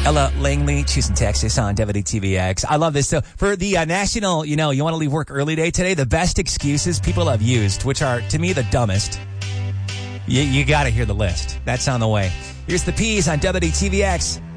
Ella Langley, Houston, Texas on WTVX. I love this. So for the national, you want to leave work early day today, the best excuses people have used, which are, to me, the dumbest. You got to hear the list. That's on the way. Here's the P's on WTVX.